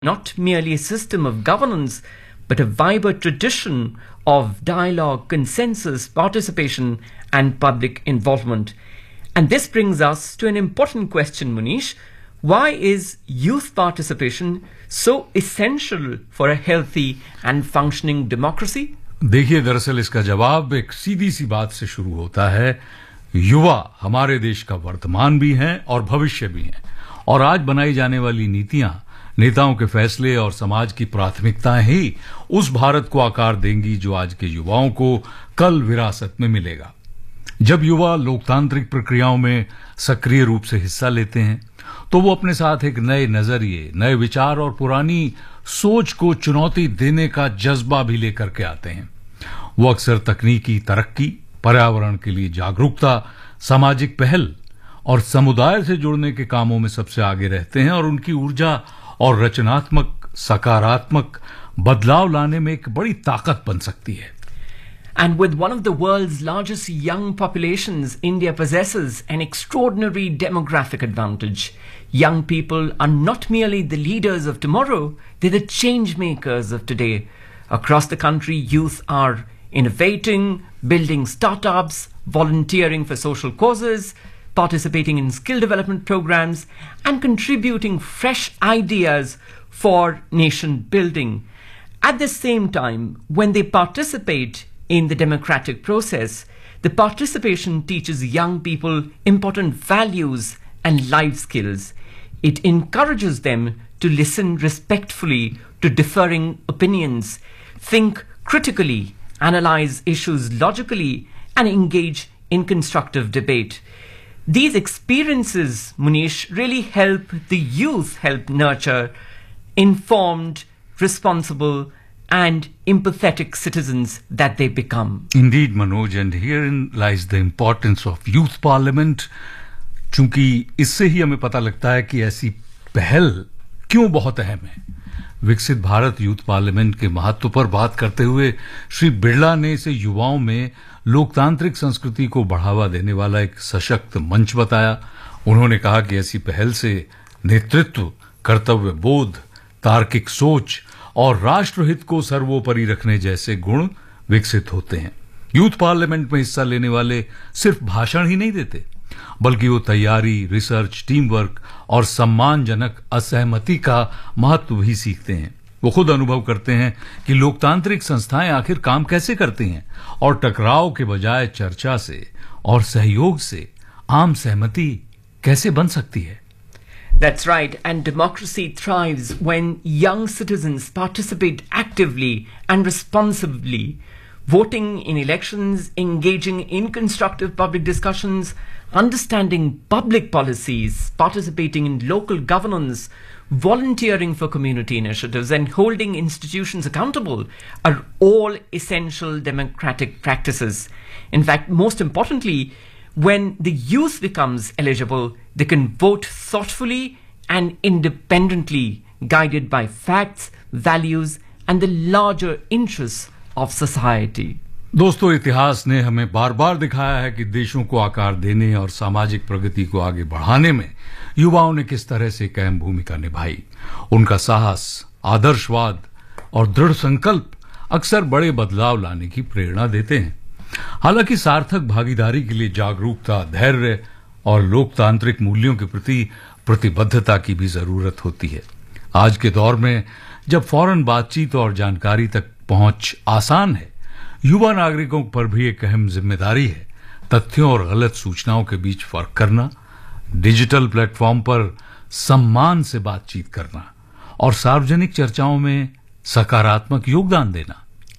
not merely a system of governance, but a vibrant tradition of dialogue, consensus, participation, and public involvement. And this brings us to an important question, Munish. Why is youth participation so essential for a healthy and functioning democracy? देखिए, दरअसल इसका जवाब एक सीधी सी बात से शुरू होता है। युवा हमारे देश का वर्तमान भी हैं और भविष्य भी हैं, और आज बनाई जाने वाली नीतियां, नेताओं के फैसले और समाज की प्राथमिकताएं ही उस भारत को आकार देंगी जो आज के युवाओं को कल विरासत में मिलेगा। जब युवा लोकतांत्रिक प्रक्रियाओं में सक्रिय रूप से हिस्सा लेते हैं तो वो अपने साथ एक नए नजरिए, नए विचार और पुरानी सोच को चुनौती देने का जज्बा भी लेकर के आते हैं। वो अक्सर तकनीकी तरक्की, पर्यावरण के लिए जागरूकता, सामाजिक पहल और समुदाय से जुड़ने के कामों में सबसे आगे रहते हैं, और उनकी ऊर्जा और रचनात्मक, सकारात्मक बदलाव लाने में एक बड़ी ताकत बन सकती है। And with one of the world's largest young populations, India possesses an extraordinary demographic advantage. Young people are not merely the leaders of tomorrow, they're the change makers of today. Across the country, youth are innovating, building startups, volunteering for social causes, participating in skill development programs, and contributing fresh ideas for nation building. At the same time, when they participate in the democratic process, the participation teaches young people important values and life skills. It encourages them to listen respectfully to differing opinions, think critically, analyze issues logically, and engage in constructive debate. These experiences, Munish, really help the youth help nurture informed, responsible, and empathetic citizens that they become. Indeed, Manoj, and herein lies the importance of youth parliament. चूंकि इससे ही हमें पता लगता है कि ऐसी पहल क्यों बहुत अहम है। विकसित भारत यूथ पार्लियामेंट के महत्व पर बात करते हुए श्री बिरला ने इसे युवाओं में लोकतांत्रिक संस्कृति को बढ़ावा देने वाला एक सशक्त मंच बताया। उन्होंने कहा कि ऐसी पहल से नेतृत्व, कर्तव्य बोध, तार्किक सोच और राष्ट्रहित को सर्वोपरि रखने जैसे गुण विकसित होते हैं। यूथ पार्लियामेंट में हिस्सा लेने वाले सिर्फ भाषण ही नहीं देते, बल्कि वो तैयारी, रिसर्च, टीम वर्क और सम्मानजनक असहमति का महत्व भी सीखते हैं। वो खुद अनुभव करते हैं कि लोकतांत्रिक संस्थाएं आखिर काम कैसे करती हैं, और टकराव के बजाय चर्चा से और सहयोग से आम सहमति कैसे बन सकती है। That's right, and democracy thrives when young citizens participate actively and responsibly, voting in elections, engaging in constructive public discussions, understanding public policies, participating in local governance, volunteering for community initiatives, and holding institutions accountable are all essential democratic practices. In fact, most importantly, when the youth becomes eligible, they can vote thoughtfully and independently, guided by facts, values, and the larger interests of society. दोस्तों, इतिहास ने हमें बार बार दिखाया है कि देशों को आकार देने और सामाजिक प्रगति को आगे बढ़ाने में युवाओं ने किस तरह से एक अहम भूमिका निभाई। उनका साहस, आदर्शवाद और दृढ़ संकल्प अक्सर बड़े बदलाव लाने की प्रेरणा देते हैं। हालांकि सार्थक भागीदारी के लिए जागरूकता, धैर्य और लोकतांत्रिक मूल्यों के प्रति प्रतिबद्धता की भी जरूरत होती है। आज के दौर में जब फौरन बातचीत और जानकारी तक पहुंच आसान है, युवा नागरिकों पर भी एक अहम जिम्मेदारी है तथ्यों और गलत सूचनाओं के बीच फर्क करना, डिजिटल प्लेटफॉर्म पर सम्मान से बातचीत करना और सार्वजनिक चर्चाओं में सकारात्मक योगदान देना।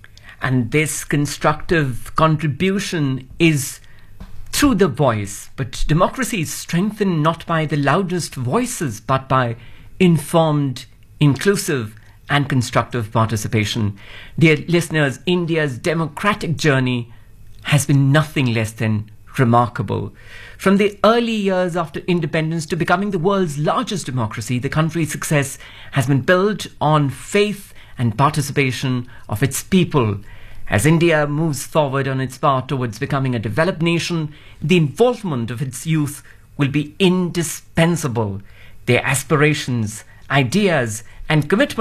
And this constructive contribution is through the voice. But democracy is strengthened not by the loudest voices, but by informed, inclusive, and constructive participation. Dear listeners, India's democratic journey has been nothing less than remarkable. From the early years after independence to becoming the world's largest democracy, the country's success has been built on faith and participation of its people. As India moves forward on its path towards becoming a developed nation, the involvement of its youth will be indispensable. Their aspirations, ideas, and commitment